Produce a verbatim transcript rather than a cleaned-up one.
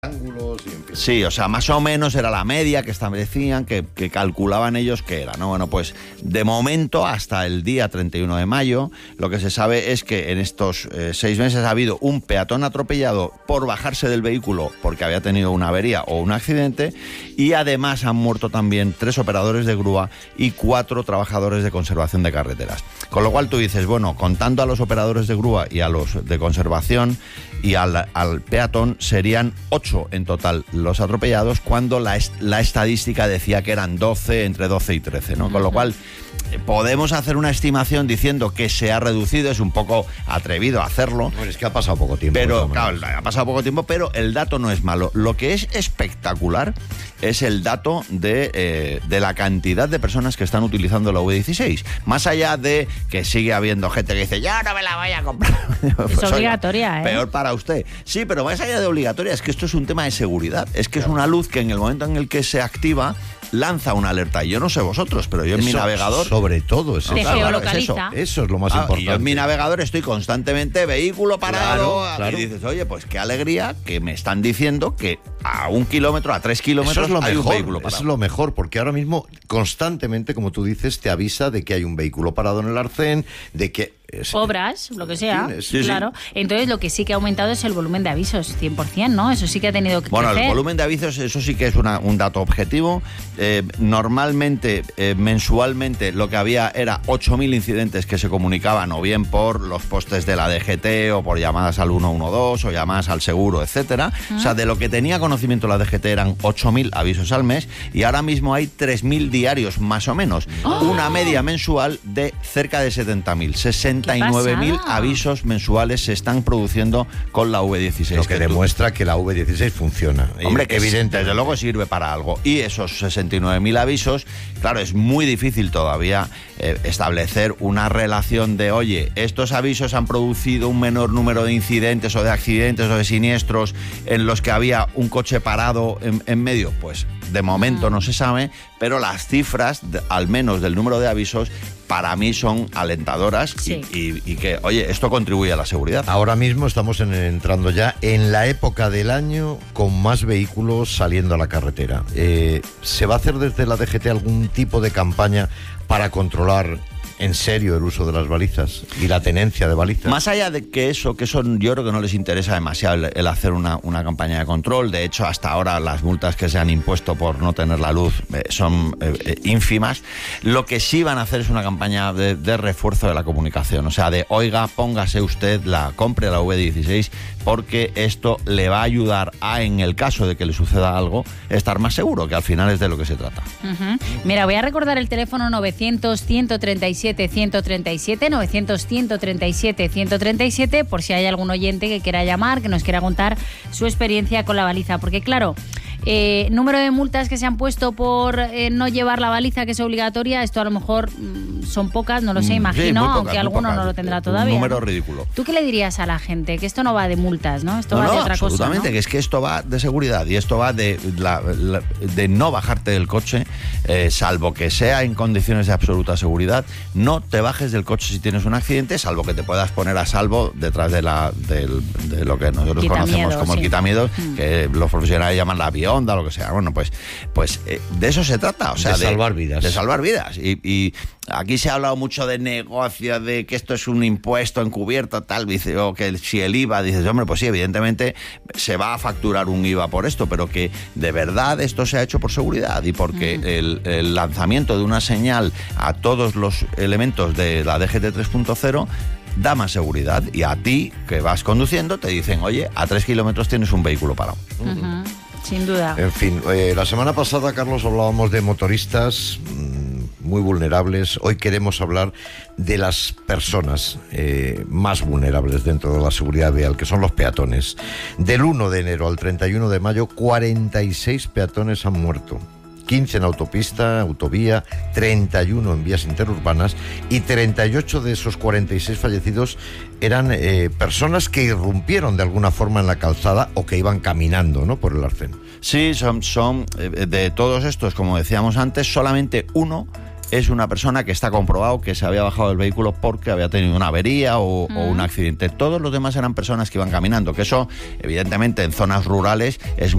ángulos y en fin. Sí, o sea, más o menos era la media que establecían, que, que calculaban ellos que era, ¿no? Bueno, pues de momento, hasta el día treinta y uno de mayo, lo que se sabe es que en estos eh, seis meses ha habido un peatón atropellado por bajarse del vehículo porque había tenido una avería o un accidente, y además han muerto también tres operadores de grúa y cuatro trabajadores de conservación de carreteras. Con lo cual tú dices, bueno, contando a los operadores de grúa y a los de conservación y al, al peatón, serían ocho en total los atropellados, cuando la, la estadística decía que eran doce, entre doce y trece, ¿no? Con lo cual podemos hacer una estimación diciendo que se ha reducido, es un poco atrevido hacerlo. Pues es que ha pasado poco tiempo. Pero, claro, ha pasado poco tiempo, pero el dato no es malo. Lo que es espectacular es el dato de, eh, de la cantidad de personas que están utilizando la V dieciséis. Más allá de que sigue habiendo gente que dice, yo no me la voy a comprar. Pues, es obligatoria, oiga, ¿eh? Peor para usted. Sí, pero más allá de obligatoria, es que esto es un tema de seguridad. Es que es una luz que en el momento en el que se activa, lanza una alerta. Y yo no sé vosotros, pero yo en eso, mi navegador... Sobre todo, es Te eso. geolocaliza. Claro, eso. eso es lo más ah, importante. Y yo en mi navegador estoy constantemente vehículo parado. Claro, claro. Y dices, oye, pues qué alegría que me están diciendo que a un kilómetro, a tres kilómetros, eso es lo hay mejor, un vehículo parado. Eso es lo mejor, porque ahora mismo constantemente, como tú dices, te avisa de que hay un vehículo parado en el arcén, de que... Es, obras, lo que sea, sí, sí, claro. sí. Entonces lo que sí que ha aumentado es el volumen de avisos, cien por ciento, ¿no? Eso sí que ha tenido que Bueno, crecer. el volumen de avisos, eso sí que es una, un dato objetivo. Eh, normalmente, eh, mensualmente, lo que había era ocho mil incidentes que se comunicaban o bien por los postes de la D G T o por llamadas al uno uno dos o llamadas al seguro, etcétera. Uh-huh. O sea, de lo que tenía conocimiento la D G T eran ocho mil avisos al mes, y ahora mismo hay tres mil diarios más o menos. Oh. Una media mensual de cerca de setenta mil, sesenta y nueve mil avisos mensuales se están produciendo con la V dieciséis. Lo que, que demuestra tú... que la V dieciséis funciona. Hombre, que evidente, desde luego sirve para algo. Y esos sesenta y nueve mil avisos, claro, es muy difícil todavía eh, establecer una relación de, oye, estos avisos han producido un menor número de incidentes o de accidentes o de siniestros en los que había un coche parado en, en medio. Pues de momento no se sabe, pero las cifras, de, al menos del número de avisos, para mí son alentadoras. Sí. y, y, y que, oye, esto contribuye a la seguridad. Ahora mismo estamos en, entrando ya en la época del año con más vehículos saliendo a la carretera. Eh, ¿Se va a hacer desde la D G T algún tipo de campaña para controlar en serio el uso de las balizas y la tenencia de balizas? Más allá de que eso, que eso yo creo que no les interesa demasiado el, el hacer una, una campaña de control. De hecho, hasta ahora las multas que se han impuesto por no tener la luz eh, son eh, eh, ínfimas. Lo que sí van a hacer es una campaña de, de refuerzo de la comunicación. O sea, de, oiga, póngase usted, la compre la V dieciséis, porque esto le va a ayudar a, en el caso de que le suceda algo, estar más seguro, que al final es de lo que se trata. Uh-huh. Mira, voy a recordar el teléfono novecientos, ciento treinta y siete, ciento treinta y siete, novecientos, ciento treinta y siete, ciento treinta y siete, por si hay algún oyente que quiera llamar, que nos quiera contar su experiencia con la baliza. Porque claro, eh, número de multas que se han puesto por eh, no llevar la baliza, que es obligatoria, esto a lo mejor mmm, son pocas, no lo sé, imagino, sí, pocas, aunque alguno pocas, no lo tendrá todavía. Un número ¿no? ridículo. ¿Tú qué le dirías a la gente? Que esto no va de multas, ¿no? Esto no, va no, de otra cosa, absolutamente, ¿no? Que es que esto va de seguridad y esto va de, la, la, de no bajarte del coche, eh, salvo que sea en condiciones de absoluta seguridad. No te bajes del coche si tienes un accidente, salvo que te puedas poner a salvo detrás de, la, de, de lo que nosotros quita conocemos miedo, como sí. el quitamiedos, mm. que los profesionales llaman la bionda, lo que sea. Bueno, pues, pues eh, de eso se trata. O sea, de, de salvar vidas. De salvar vidas. Y, y aquí se ha hablado mucho de negocio, de que esto es un impuesto encubierto, tal, dice, o que si el I V A, dices, hombre, pues sí, evidentemente se va a facturar un I V A por esto, pero que de verdad esto se ha hecho por seguridad y porque mm. el, el lanzamiento de una señal a todos los elementos de la D G T tres punto cero da más seguridad, y a ti que vas conduciendo te dicen, oye, a tres kilómetros tienes un vehículo parado. Uh-huh. Sin duda. En fin, eh, la semana pasada, Carlos, hablábamos de motoristas mmm, muy vulnerables. Hoy queremos hablar de las personas eh, más vulnerables dentro de la seguridad vial, que son los peatones. Del uno de enero al treinta y uno de mayo, cuarenta y seis peatones han muerto. quince en autopista, autovía, treinta y uno en vías interurbanas, y treinta y ocho de esos cuarenta y seis fallecidos eran eh, personas que irrumpieron de alguna forma en la calzada o que iban caminando, ¿no?, por el arcén. Sí, son, son eh, de todos estos, como decíamos antes, solamente uno es una persona que está comprobado que se había bajado del vehículo porque había tenido una avería o, mm. o un accidente. Todos los demás eran personas que iban caminando, que eso, evidentemente, en zonas rurales es